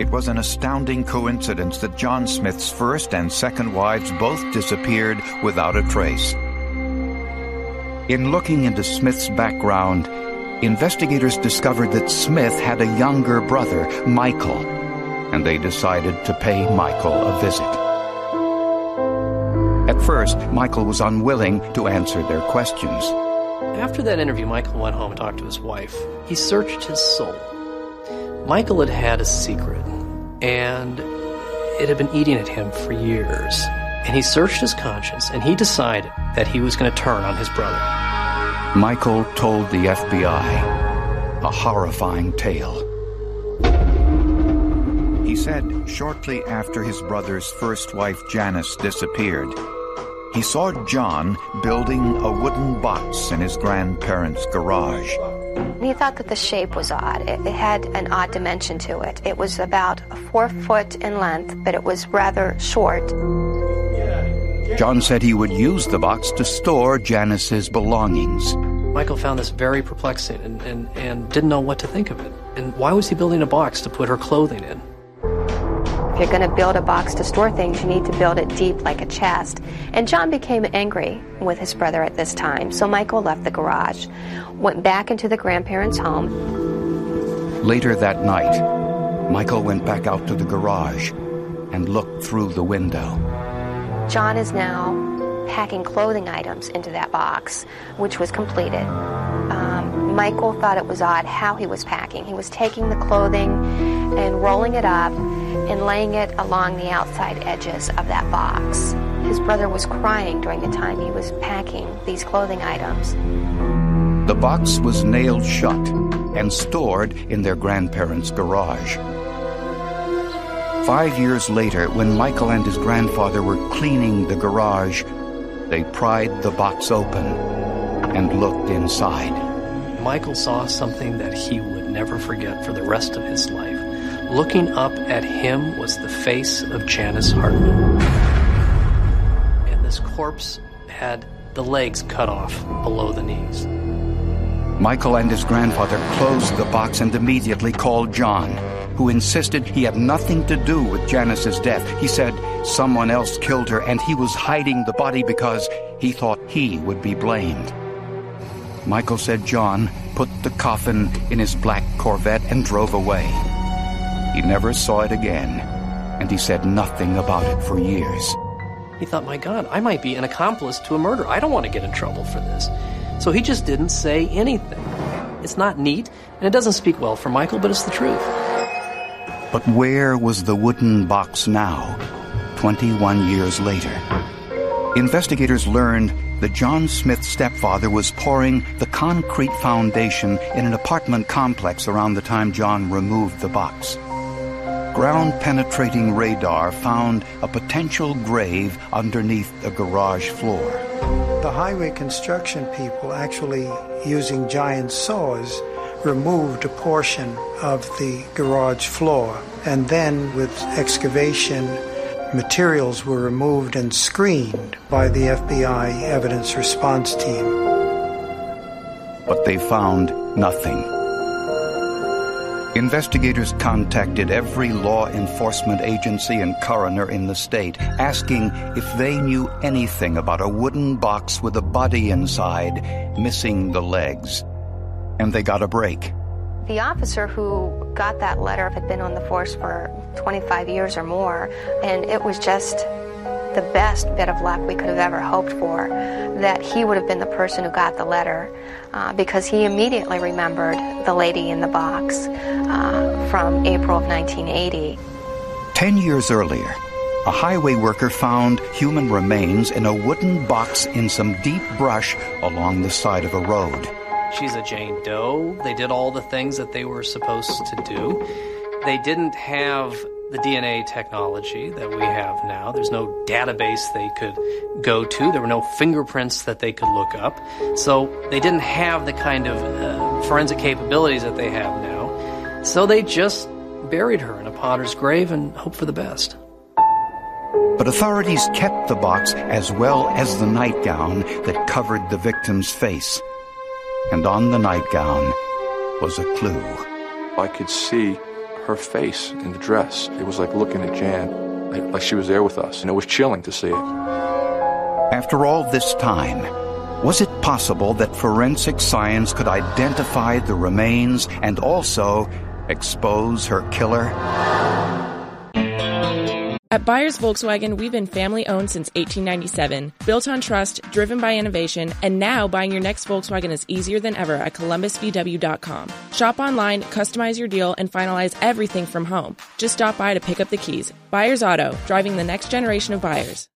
It was an astounding coincidence that John Smith's first and second wives both disappeared without a trace. In looking into Smith's background, investigators discovered that Smith had a younger brother, Michael, and they decided to pay Michael a visit. At first, Michael was unwilling to answer their questions. After that interview, Michael went home and talked to his wife. He searched his soul. Michael had had a secret, and it had been eating at him for years. And he searched his conscience, and he decided that he was going to turn on his brother. Michael told the FBI a horrifying tale. He said shortly after his brother's first wife, Janice, disappeared, he saw John building a wooden box in his grandparents' garage. He thought that the shape was odd. It had an odd dimension to it. It was about 4 foot in length, but it was rather short. John said he would use the box to store Janice's belongings. Michael found this very perplexing and didn't know what to think of it. And why was he building a box to put her clothing in? If you're going to build a box to store things, you need to build it deep like a chest. And John became angry with his brother at this time, so Michael left the garage, went back into the grandparents' home. Later that night, Michael went back out to the garage and looked through the window. John is now packing clothing items into that box, which was completed. Michael thought it was odd how he was packing. He was taking the clothing and rolling it up and laying it along the outside edges of that box. His brother was crying during the time he was packing these clothing items. The box was nailed shut and stored in their grandparents' garage. 5 years later, when Michael and his grandfather were cleaning the garage, they pried the box open and looked inside. Michael saw something that he would never forget for the rest of his life. Looking up at him was the face of Janice Hartman. And this corpse had the legs cut off below the knees. Michael and his grandfather closed the box and immediately called John, who insisted he had nothing to do with Janice's death. He said someone else killed her and he was hiding the body because he thought he would be blamed. Michael said John put the coffin in his black Corvette and drove away. He never saw it again, and he said nothing about it for years. He thought, my God, I might be an accomplice to a murder. I don't want to get in trouble for this. So he just didn't say anything. It's not neat, and it doesn't speak well for Michael, but it's the truth. But where was the wooden box now, 21 years later? Investigators learned that John Smith's stepfather was pouring the concrete foundation in an apartment complex around the time John removed the box. Ground-penetrating radar found a potential grave underneath the garage floor. The highway construction people, actually using giant saws, removed a portion of the garage floor, and then with excavation, materials were removed and screened by the FBI evidence response team. But they found nothing. Investigators contacted every law enforcement agency and coroner in the state, asking if they knew anything about a wooden box with a body inside, missing the legs. And they got a break. The officer who got that letter had been on the force for 25 years or more, and it was just the best bit of luck we could have ever hoped for, that he would have been the person who got the letter, because he immediately remembered the lady in the box from April of 1980. 10 years earlier, a highway worker found human remains in a wooden box in some deep brush along the side of a road. She's a Jane Doe. They did all the things that they were supposed to do. They didn't have the DNA technology that we have now. There's no database they could go to. There were no fingerprints that they could look up. So they didn't have the kind of forensic capabilities that they have now. So they just buried her in a potter's grave and hoped for the best. But authorities kept the box as well as the nightgown that covered the victim's face. And on the nightgown was a clue. I could see her face in the dress. It was like looking at Jan, like she was there with us, and it was chilling to see it. After all this time, was it possible that forensic science could identify the remains and also expose her killer? At Byers Volkswagen, we've been family-owned since 1897, built on trust, driven by innovation, and now buying your next Volkswagen is easier than ever at ColumbusVW.com. Shop online, customize your deal, and finalize everything from home. Just stop by to pick up the keys. Byers Auto, driving the next generation of buyers.